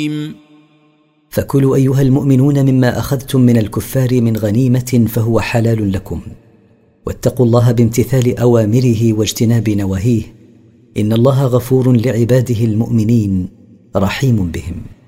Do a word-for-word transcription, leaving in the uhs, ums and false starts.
فكلوا أيها المؤمنون مما أخذتم من الكفار من غنيمة فهو حلال لكم، واتقوا الله بامتثال أوامره واجتناب نواهيه، إن الله غفور لعباده المؤمنين رحيم بهم.